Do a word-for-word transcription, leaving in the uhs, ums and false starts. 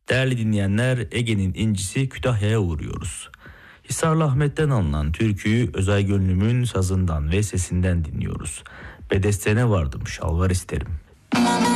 Değerli dinleyenler, Ege'nin incisi Kütahya'ya uğruyoruz. Hisarlı Ahmet'ten alınan türküyü Özay Gönlüm'ün sazından ve sesinden dinliyoruz. Bedestene vardım şalvar isterim.